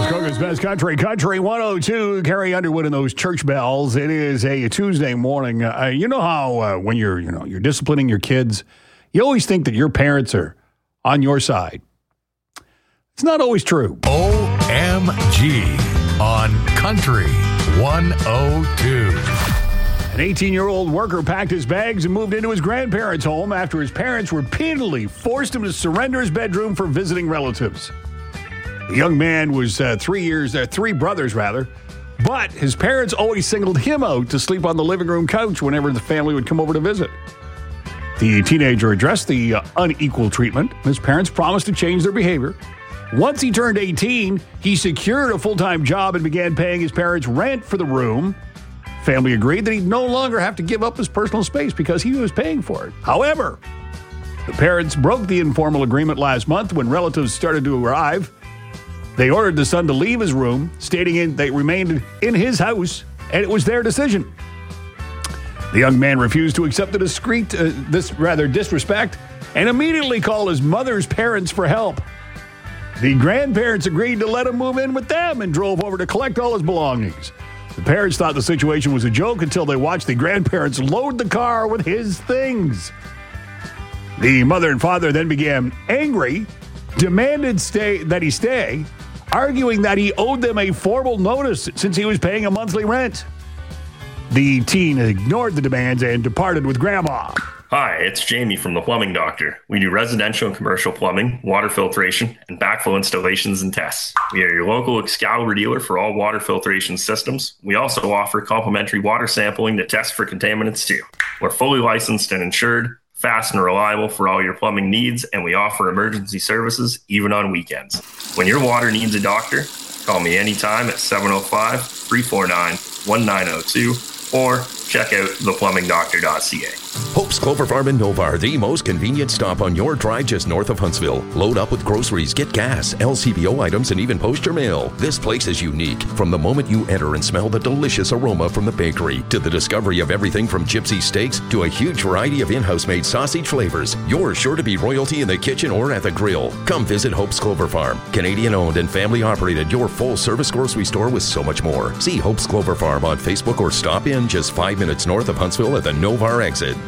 Muskoka's Best Country, Country 102. Carrie Underwood and those church bells. It is a Tuesday morning. You know how when you're disciplining your kids, you always think that your parents are on your side. It's not always true. OMG on Country 102. An 18-year-old worker packed his bags and moved into his grandparents' home after his parents repeatedly forced him to surrender his bedroom for visiting relatives. The young man was three brothers, but his parents always singled him out to sleep on the living room couch whenever the family would come over to visit. The teenager addressed the unequal treatment. His parents promised to change their behavior. Once he turned 18, he secured a full-time job and began paying his parents rent for the room. Family agreed that he'd no longer have to give up his personal space because he was paying for it. However, the parents broke the informal agreement last month when relatives started to arrive. They ordered the son to leave his room, stating they remained in his house, and it was their decision. The young man refused to accept the disrespect and immediately called his mother's parents for help. The grandparents agreed to let him move in with them and drove over to collect all his belongings. The parents thought the situation was a joke until they watched the grandparents load the car with his things. The mother and father then became angry, demanded that he stay, arguing that he owed them a formal notice since he was paying a monthly rent. The teen ignored the demands and departed with grandma. Hi, it's Jamie from The Plumbing Doctor. We do residential and commercial plumbing, water filtration, and backflow installations and tests. We are your local Excalibur dealer for all water filtration systems. We also offer complimentary water sampling to test for contaminants too. We're fully licensed and insured, fast and reliable for all your plumbing needs, and we offer emergency services even on weekends. When your water needs a doctor, call me anytime at 705-349-1902 or check out theplumbingdoctor.ca. Hope's Clover Farm in Novar, the most convenient stop on your drive just north of Huntsville. Load up with groceries, get gas, LCBO items, and even post your mail. This place is unique. From the moment you enter and smell the delicious aroma from the bakery to the discovery of everything from gypsy steaks to a huge variety of in-house made sausage flavors, you're sure to be royalty in the kitchen or at the grill. Come visit Hope's Clover Farm. Canadian owned and family operated, your full service grocery store with so much more. See Hope's Clover Farm on Facebook or stop in just 5 minutes north of Huntsville at the Novar exit.